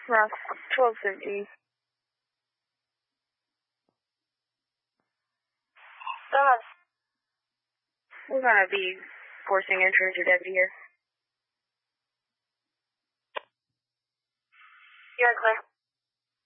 Ross, 1250. We're gonna be forcing entry to deputy here. You're clear.